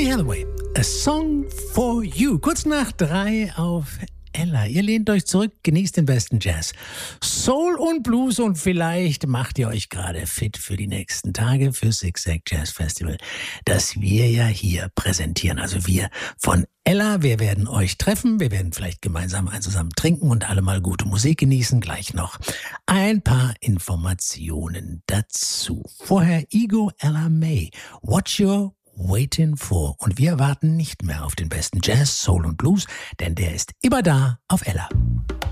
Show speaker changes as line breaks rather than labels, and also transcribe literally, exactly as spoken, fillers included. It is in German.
Donny Hathaway, A Song for You. Kurz nach drei auf Ella. Ihr lehnt euch zurück, genießt den besten Jazz. Soul und Blues und vielleicht macht ihr euch gerade fit für die nächsten Tage für Zigzag Jazz Festival, das wir ja hier präsentieren. Also wir von Ella, wir werden euch treffen, wir werden vielleicht gemeinsam ein zusammen trinken und alle mal gute Musik genießen. Gleich noch ein paar Informationen dazu. Vorher Ego Ella May, What You're Waiting For. Und wir warten nicht mehr auf den besten Jazz, Soul und Blues, denn der ist immer da auf Ella.